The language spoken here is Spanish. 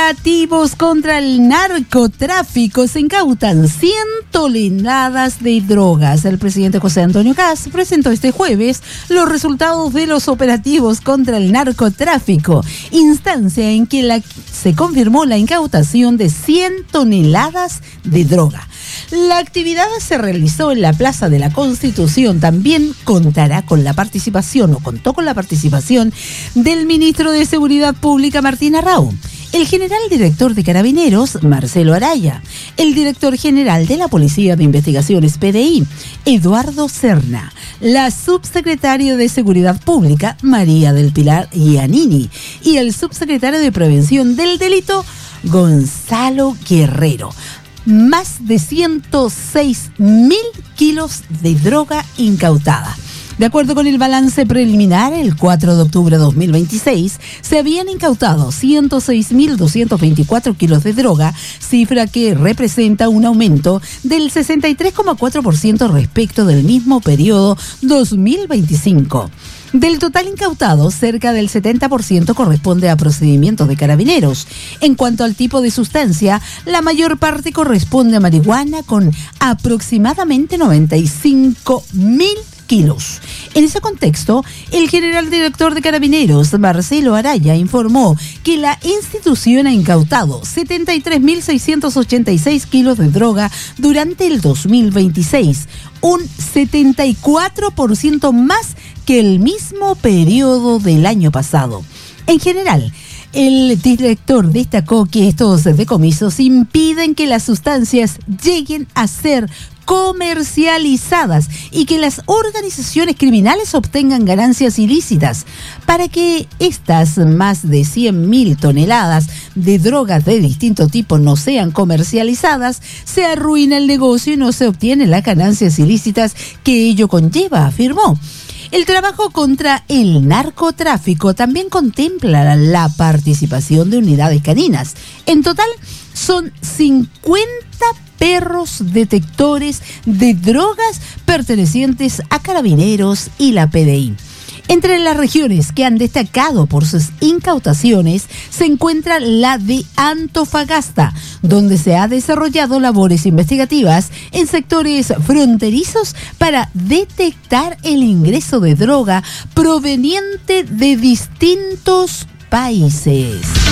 Operativos contra el narcotráfico. Se incautan 100 toneladas de drogas. El presidente José Antonio Kast presentó este jueves los resultados de los operativos contra el narcotráfico, instancia en que se confirmó la incautación de 100 toneladas de droga. La actividad se realizó en la Plaza de la Constitución. También contó con la participación del ministro de Seguridad Pública, Martín Arrau, el general director de Carabineros, Marcelo Araya, el director general de la Policía de Investigaciones, PDI, Eduardo Serna, la subsecretaria de Seguridad Pública, María del Pilar Giannini, y el subsecretario de Prevención del Delito, Gonzalo Guerrero. Más de 106.000 kilos de droga incautada. De acuerdo con el balance preliminar, el 4 de octubre de 2026 se habían incautado 106.224 kilos de droga, cifra que representa un aumento del 63,4% respecto del mismo periodo 2025. Del total incautado, cerca del 70% corresponde a procedimientos de Carabineros. En cuanto al tipo de sustancia, la mayor parte corresponde a marihuana, con aproximadamente 95.000 kilos. En ese contexto, el general director de Carabineros, Marcelo Araya, informó que la institución ha incautado 73.686 kilos de droga durante el 2026, un 74% más que el mismo periodo del año pasado. En general, el director destacó que estos decomisos impiden que las sustancias lleguen a ser comercializadas y que las organizaciones criminales obtengan ganancias ilícitas. Para que estas más de 100.000 toneladas de drogas de distinto tipo no sean comercializadas, se arruina el negocio y no se obtienen las ganancias ilícitas que ello conlleva, afirmó. El trabajo contra el narcotráfico también contempla la participación de unidades caninas. En total, son 50 perros detectores de drogas pertenecientes a Carabineros y la PDI. Entre las regiones que han destacado por sus incautaciones se encuentra la de Antofagasta, donde se ha desarrollado labores investigativas en sectores fronterizos para detectar el ingreso de droga proveniente de distintos países.